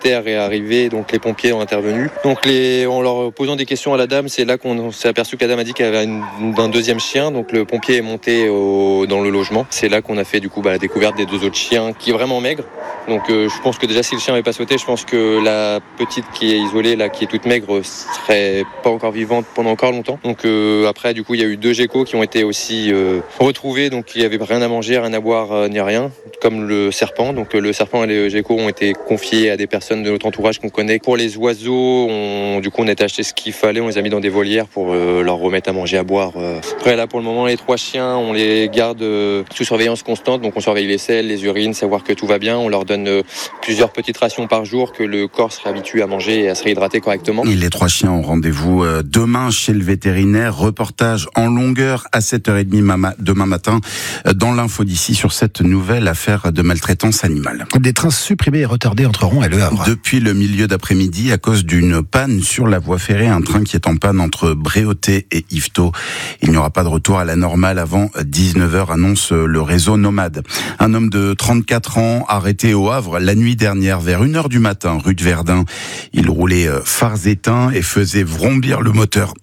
l'hélicoptère est arrivé, donc les pompiers ont intervenu. Donc en leur posant des questions à la dame, c'est là qu'on s'est aperçu que la dame a dit qu'elle avait un deuxième chien. Donc le pompier est monté dans le logement. C'est là qu'on a fait du coup la découverte des 2 autres chiens qui est vraiment maigre. Donc je pense que déjà si le chien n'avait pas sauté, je pense que la petite qui est isolée là, qui est toute maigre, serait pas encore vivante pendant encore longtemps. Donc après du coup il y a eu 2 geckos qui ont été aussi retrouvés, donc il n'y avait rien à manger, rien à boire ni rien, comme le serpent. Donc le serpent et les geckos ont été confiés à des personnes de notre entourage qu'on connaît. Pour les oiseaux, on a été acheter ce qu'il fallait, on les a mis dans des volières pour leur remettre à manger, à boire. Après là pour le moment les 3 chiens, on les garde sous surveillance constante, donc on surveille les selles, les urines, savoir que tout va bien. On leur donne plusieurs petites rations par jour, que le corps serait habitué à manger et à se réhydrater correctement. Et les 3 chiens ont rendez-vous demain chez le vétérinaire. Reportage en longueur à 7h30 demain matin dans l'info d'ici sur cette nouvelle affaire de maltraitance animale. Des trains supprimés et retardés entre Rouen et Le Havre. Depuis le milieu d'après-midi, à cause d'une panne sur la voie ferrée, un train qui est en panne entre Bréauté et Yvetot. Il n'y aura pas de retour à la normale avant 19h, annonce le réseau Nomade. Un homme de 34 ans arrêté au Havre la nuit dernière vers 1h du matin, rue de Verdun. Il roulait phares éteints et faisait vrombir le moteur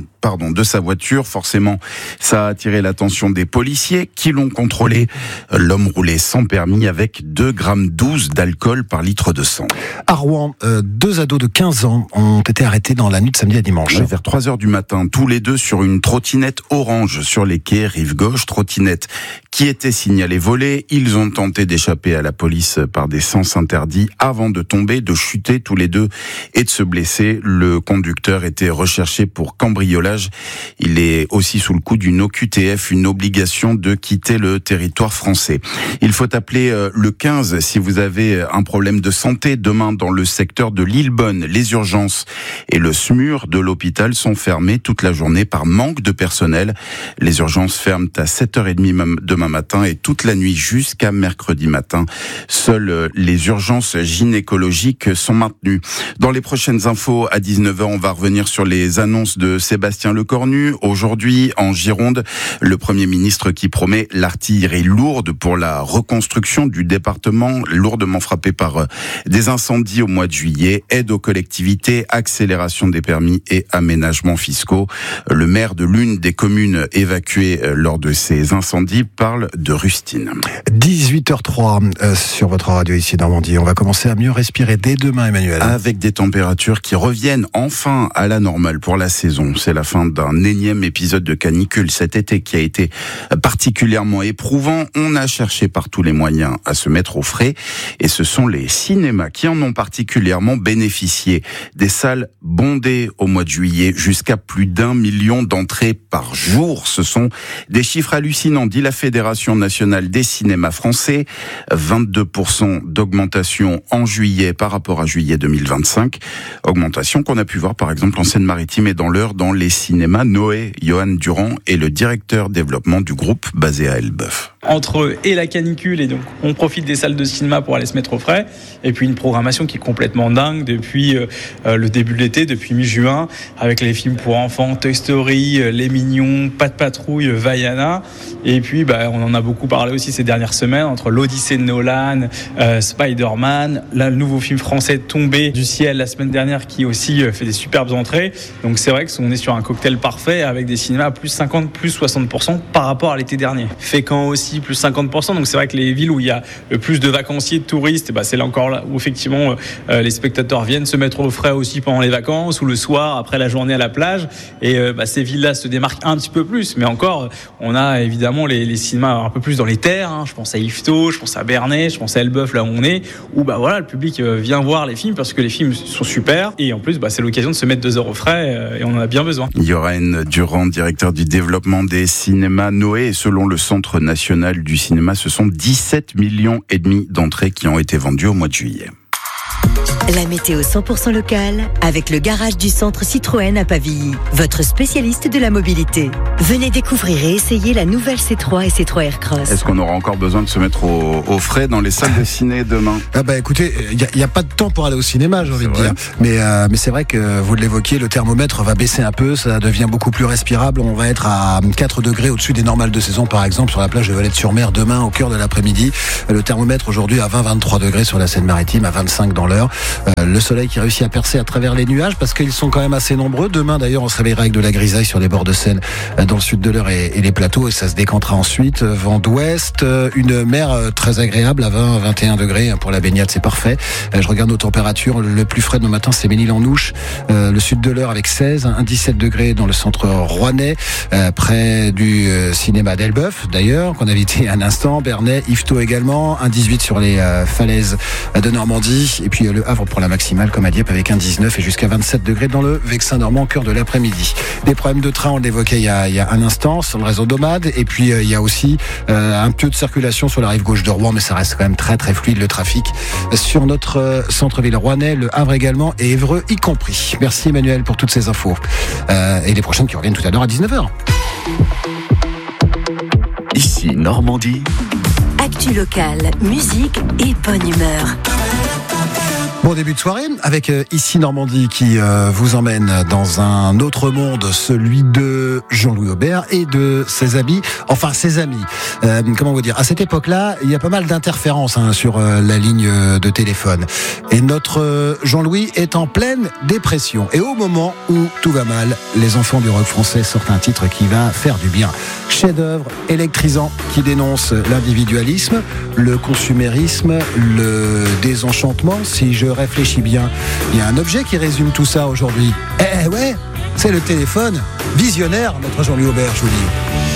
de sa voiture. Forcément, ça a attiré l'attention des policiers qui l'ont contrôlé. L'homme roulait sans permis avec 2,12 grammes d'alcool par litre de sang. À Rouen, 2 ados de 15 ans ont été arrêtés dans la nuit de samedi à dimanche. Vers 3h du matin, tous les 2 sur une trottinette orange sur les quais, rive gauche, trottinette qui était signalée volée. Ils ont tenté d'échapper à la police par des sens interdits avant de tomber, de chuter tous les 2 et de se blesser. Le conducteur était recherché pour cambriolage. Il est aussi sous le coup d'une OQTF, une obligation de quitter le territoire français. Il faut appeler le 15 si vous avez un problème de santé. Demain, dans le secteur de Lillebonne, les urgences et le SMUR de l'hôpital sont fermés toute la journée par manque de personnel. Les urgences ferment à 7h30 demain matin et toute la nuit jusqu'à mercredi matin. Seules les urgences gynécologiques sont maintenues. Dans les prochaines infos, à 19h, on va revenir sur les annonces de Sébastien Lecornu. Aujourd'hui, en Gironde, le Premier ministre qui promet l'artillerie lourde pour la reconstruction du département, lourdement frappé par des incendies au mois de juillet, aide aux collectivités, accélération des permis et aménagements fiscaux. Le maire de l'une des communes évacuées lors de ces incendies parle de rustine. 18h03 sur votre radio ici Normandie. On va commencer à mieux respirer dès demain, Emmanuel. Avec des températures qui reviennent enfin à la normale pour la saison. C'est la fin d'un énième épisode de canicule cet été qui a été particulièrement éprouvant. On a cherché par tous les moyens à se mettre au frais et ce sont les cinémas qui en ont particulièrement bénéficié. Des salles bondées au mois de juillet, jusqu'à plus d'1 million d'entrées par jour. Ce sont des chiffres hallucinants, dit la Fédération nationale des cinémas français. 22% d'augmentation en juillet par rapport à juillet 2025. Augmentation qu'on a pu voir par exemple en Seine-Maritime et dans l'Eure dans les cinémas. Noé Johan Durand est le directeur développement du groupe basé à Elbeuf. Entre eux et la canicule, et donc on profite des salles de cinéma pour aller se mettre au frais, et puis une programmation qui est complètement dingue depuis le début de l'été, depuis mi-juin, avec les films pour enfants, Toy Story, Les Mignons, Pat' Patrouille, Vaiana, et puis on en a beaucoup parlé aussi ces dernières semaines, entre l'Odyssée de Nolan, Spider-Man, là le nouveau film français Tombé du ciel la semaine dernière qui aussi fait des superbes entrées, donc c'est vrai qu'on est sur un cocktail parfait avec des cinémas à plus 50, plus 60% par rapport à l'été dernier. Fécamp aussi plus 50%, donc c'est vrai que les villes où il y a le plus de vacanciers, de touristes, c'est là encore là où effectivement les spectateurs viennent se mettre au frais aussi pendant les vacances ou le soir après la journée à la plage, et ces villes-là se démarquent un petit peu plus, mais encore on a évidemment les cinémas un peu plus dans les terres, je pense à Yvetot, je pense à Bernay, je pense à Elbeuf là où on est, où le public vient voir les films parce que les films sont super, et en plus c'est l'occasion de se mettre 2 heures au frais, et on en a bien besoin. Yoraine Durand, directeur du développement des cinémas Noé, et selon le Centre national du cinéma, ce sont 17,5 millions d'entrées qui ont été vendues au mois de juillet. La météo 100% locale avec le garage du centre Citroën à Pavilly, votre spécialiste de la mobilité. Venez découvrir et essayer la nouvelle C3 et C3 Aircross. Est-ce qu'on aura encore besoin de se mettre au frais dans les salles de ciné demain ? Écoutez, il n'y a pas de temps pour aller au cinéma, j'ai envie de dire. Mais c'est vrai que vous l'évoquiez, le thermomètre va baisser un peu, ça devient beaucoup plus respirable. On va être à 4 degrés au-dessus des normales de saison, par exemple, sur la plage de Valette-sur-Mer demain au cœur de l'après-midi. Le thermomètre aujourd'hui à 20-23 degrés sur la Seine-Maritime, à 25 dans l'Eure. Le soleil qui réussit à percer à travers les nuages parce qu'ils sont quand même assez nombreux. Demain d'ailleurs on se réveillera avec de la grisaille sur les bords de Seine dans le sud de l'Eure et les plateaux et ça se décantera ensuite. Vent d'ouest, une mer très agréable à 20-21 degrés pour la baignade, c'est parfait. Je regarde nos températures, le plus frais de nos matins c'est Ménil-en-Ouche, le sud de l'Eure avec 16, un 17 degrés dans le centre rouennais, près du cinéma d'Elbeuf d'ailleurs qu'on a visité un instant, Bernay, Yvetot également, un 18 sur les falaises de Normandie et puis le Havre pour la maximale comme à Dieppe avec un 19 et jusqu'à 27 degrés dans le Vexin normand au cœur de l'après-midi. Des problèmes de train, on l'évoquait il y a un instant sur le réseau Domade et puis il y a aussi un peu de circulation sur la rive gauche de Rouen mais ça reste quand même très très fluide le trafic sur notre centre-ville rouennais, le Havre également et Évreux y compris. Merci Emmanuel pour toutes ces infos et les prochaines qui reviennent tout à l'heure à 19h. Ici Normandie. Actu locale, musique et bonne humeur. Bon début de soirée avec Ici Normandie qui vous emmène dans un autre monde, celui de Jean-Louis Aubert et de ses amis. Enfin ses amis. Comment vous dire ? À cette époque-là, il y a pas mal d'interférences sur la ligne de téléphone. Et notre Jean-Louis est en pleine dépression. Et au moment où tout va mal, les enfants du rock français sortent un titre qui va faire du bien. Chef-d'œuvre électrisant qui dénonce l'individualisme, le consumérisme, le désenchantement. Si je réfléchis bien, il y a un objet qui résume tout ça aujourd'hui. Ouais, c'est le téléphone. Visionnaire, notre Jean-Louis Aubert, je vous dis.